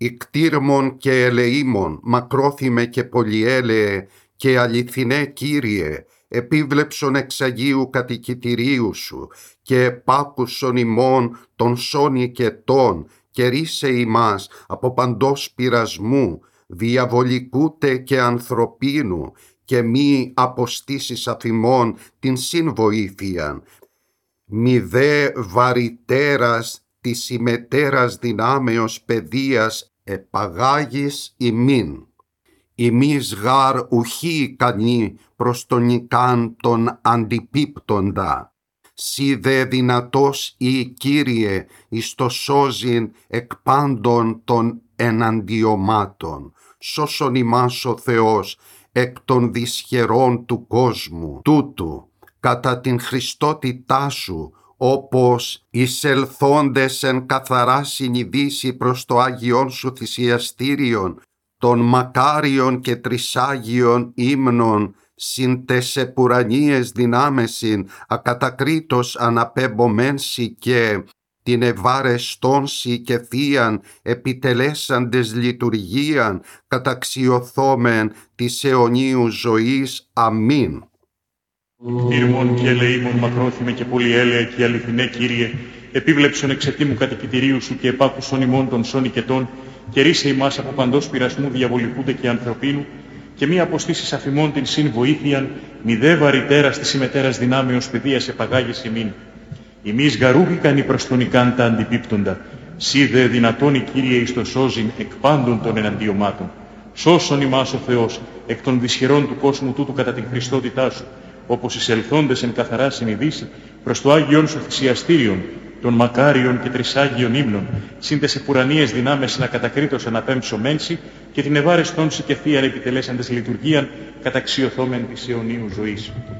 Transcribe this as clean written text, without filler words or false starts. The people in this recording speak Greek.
Ικτήρμον και ελεήμον, μακρόθυμε και πολυέλεε, και αληθινέ Κύριε, επίβλεψον εξ Αγίου κατοικητηρίου σου, και επάκουσον ημών των σώνικετών, και ρίσε ημάς από παντός πειρασμού, διαβολικούτε και ανθρωπίνου, και μη αποστήσεις αφημών την συνβοήθειαν. Μη δε βαρυτέρας της ημετέρας δυνάμεως παιδείας επαγάγεις ημίν. Ημείς γάρ ουχή ικανοί προς τον νικάν τον αντιπίπτοντα. Σι δε δυνατός ή Κύριε εις το σώζειν εκ πάντων των εναντιωμάτων. Σώσον ημάς ο Θεός εκ των δυσχερών του κόσμου τούτου, κατά την Χριστότητά σου, όπως εισελθόντες εν καθαρά συνειδήσει προς το Άγιον σου θυσιαστήριον, των μακάριων και τρισάγιων ύμνων, συν τες επουρανίες δυνάμεσιν, ακατακρίτως αναπέμπομένσι και την ευαρεστόνσι και θείαν επιτελέσαντες λειτουργίαν, καταξιωθόμεν της αιωνίου ζωής. Αμήν. Ικτήρμον και ελεήμον, μακρόθυμε και πολυέλεα και αληθινέ Κύριε, επίβλεψον εξαιτήμου κατοικητηρίου σου και επάκουσον ημών των σώνικετών, και ρίσε ημάς από παντός πειρασμού διαβολικούνται και ανθρωπίνου, και μη αποστήσεις αφημών την συν βοήθειαν, μη δε βαρυτέρας της ημετέρας δυνάμεως παιδείας επαγάγεις ημίν. Ημείς γαρούγικαν οι προς τον ικάν τα αντιπίπτοντα, σι δε δυνατόν η Κύριε εις το σώζειν εκ πάντων των εναντιωμάτων. Σώσον ημάς ο Θεός εκ των δυσχερών του κόσμου τούτου κατά την Χριστότητά σου, όπως εισελθόντες εν καθαρά συνειδήσει προς το Άγιον σου θυσιαστήριον, των μακάριων και τρισάγιων ύμνων, συν τες επουρανίες δυνάμες να κατακρίτως αναπέμψωμένσι, και την ευάρεστόνσι και θείαν επιτελέσαντες λειτουργίαν, καταξιωθόμεν της αιωνίου ζωής.